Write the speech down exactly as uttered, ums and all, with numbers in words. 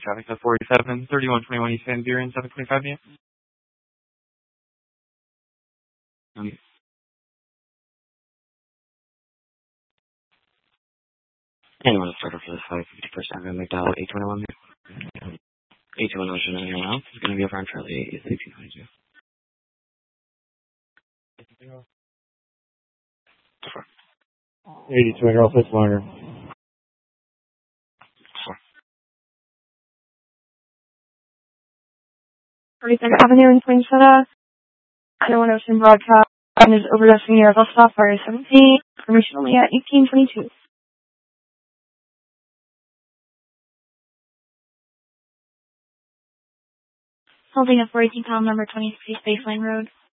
traffic at forty-seven, thirty-one twenty-one East Van Buren, seven twenty-five p m Okay. And you want to start off for this five fifty-first Avenue McDowell, eight twenty-one there. eight twenty-one Ocean Avenue now. It's going to be over on Charlie, eighteen twenty-two. eighty-two Girl Fifth Longer. forty-second Avenue in Poinsettia. nine oh one Ocean Broadcast. And is overdosing near bus stop Fire seventeen. Permission only at eighteen twenty-two. Holding at forty-two pound number twenty-three Spaceline Road.